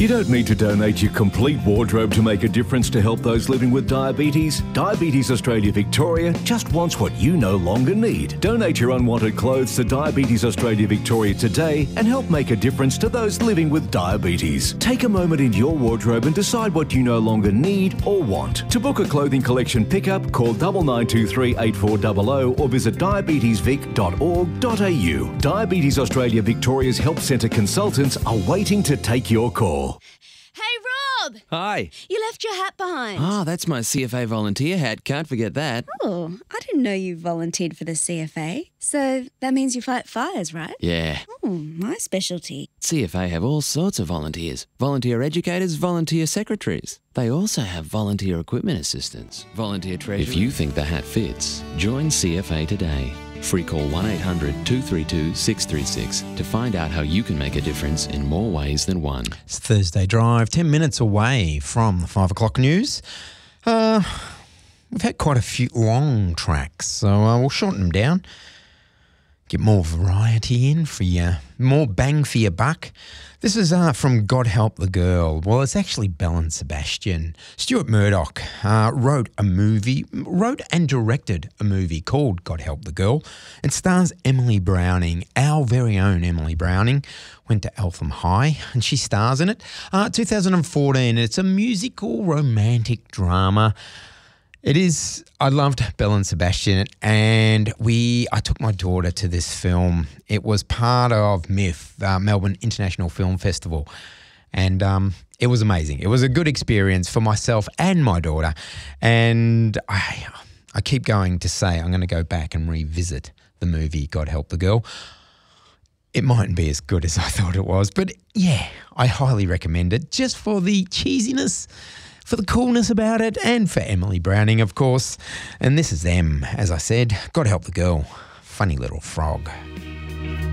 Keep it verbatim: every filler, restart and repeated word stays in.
You don't need to donate your complete wardrobe to make a difference to help those living with diabetes. Diabetes Australia Victoria just wants what you no longer need. Donate your unwanted clothes to Diabetes Australia Victoria today and help make a difference to those living with diabetes. Take a moment in your wardrobe and decide what you no longer need or want. To book a clothing collection pickup, call nine nine two three eight four zero zero or visit diabetes vic dot org dot a u. Diabetes Australia Victoria's Help Centre consultants are waiting to take your call. Hey, Rob! Hi. You left your hat behind. Ah, that's my C F A volunteer hat. Can't forget that. Oh, I didn't know you volunteered for the C F A. So that means you fight fires, right? Yeah. Oh, my specialty. C F A have all sorts of volunteers. Volunteer educators, volunteer secretaries. They also have volunteer equipment assistants, volunteer treasurers. If you think the hat fits, join C F A today. Free call one eight hundred two three two six three six to find out how you can make a difference in more ways than one. It's Thursday Drive, ten minutes away from the five o'clock news. Uh, we've had quite a few long tracks, so uh, we'll shorten them down. Get more variety in for you, more bang for your buck. This is uh, from God Help the Girl. Well, it's actually Belle and Sebastian. Stuart Murdoch uh, wrote a movie, wrote and directed a movie called God Help the Girl. It stars Emily Browning, our very own Emily Browning. Went to Eltham High and she stars in it. Uh, two thousand fourteen, it's a musical romantic drama. It is, I loved Belle and Sebastian, and we, I took my daughter to this film. It was part of MIFF, uh, Melbourne International Film Festival, and um, it was amazing. It was a good experience for myself and my daughter, and I, I keep going to say I'm going to go back and revisit the movie God Help the Girl. It mightn't be as good as I thought it was, but yeah, I highly recommend it just for the cheesiness, for the coolness about it, and for Emily Browning, of course. And this is them, as I said, God Help the Girl. Funny little frog.